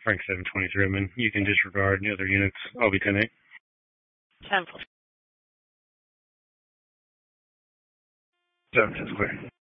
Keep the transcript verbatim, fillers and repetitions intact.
Frank seven twenty-three. I mean, you can disregard the other units. I'll be ten eight. ten four. seven is clear.